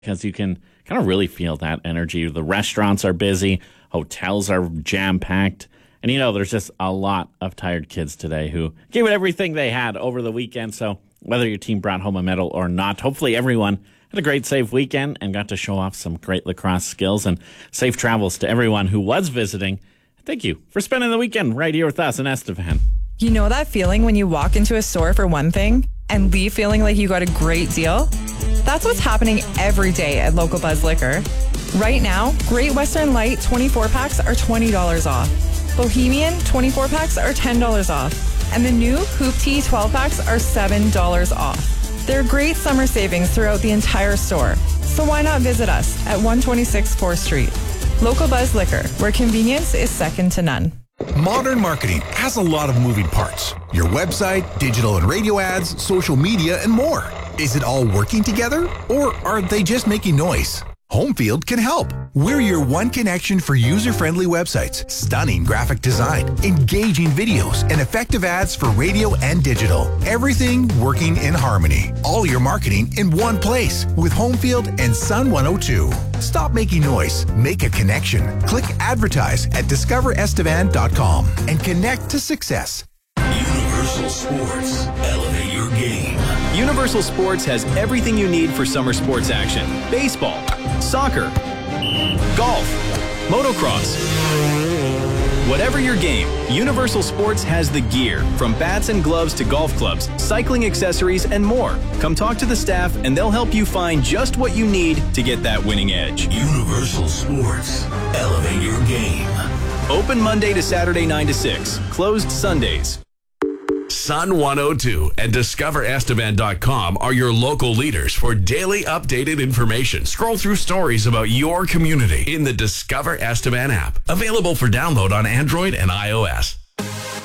because you can kind of really feel that energy. The restaurants are busy, hotels are jam-packed, and there's just a lot of tired kids today who gave it everything they had over the weekend. So whether your team brought home a medal or not, hopefully everyone had a great, safe weekend and got to show off some great lacrosse skills, and safe travels to everyone who was visiting. Thank you for spending the weekend right here with us in Estevan. You know that feeling when you walk into a store for one thing and leave feeling like you got a great deal? That's what's happening every day at Local Buzz Liquor. Right now, Great Western Light 24-packs are $20 off. Bohemian 24-packs are $10 off. And the new Hoop Tea 12-packs are $7 off. There are great summer savings throughout the entire store. So why not visit us at 126 4th Street? Local Buzz Liquor, where convenience is second to none. Modern marketing has a lot of moving parts. Your website, digital and radio ads, social media, and more. Is it all working together, or are they just making noise? Homefield can help. We're your one connection for user-friendly websites, stunning graphic design, engaging videos, and effective ads for radio and digital. Everything working in harmony. All your marketing in one place with Homefield and Sun 102. Stop making noise. Make a connection. Click advertise at discoverestevan.com and connect to success. Universal Sports. Elevate your game. Universal Sports has everything you need for summer sports action. Baseball, soccer, golf, motocross. Whatever your game, Universal Sports has the gear, from bats and gloves to golf clubs, cycling accessories, and more. Come talk to the staff and they'll help you find just what you need to get that winning edge. Universal Sports. Elevate your game. Open Monday to Saturday 9 to 6. Closed Sundays. Sun 102 and DiscoverEstevan.com are your local leaders for daily updated information. Scroll through stories about your community in the Discover Estevan app. Available for download on Android and iOS.